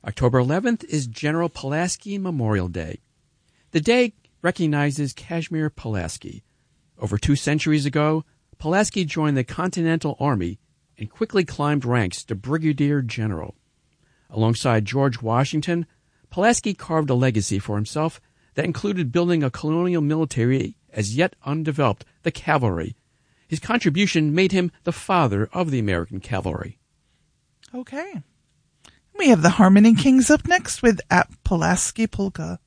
October 11th is General Pulaski Memorial Day. The day recognizes Casimir Pulaski. Over 2 centuries ago, Pulaski joined the Continental Army and quickly climbed ranks to brigadier general. Alongside George Washington, Pulaski carved a legacy for himself that included building a colonial military as yet undeveloped, the cavalry. His contribution made him the father of the American cavalry. Okay. We have the Harmony Kings up next with At Pulaski Polka.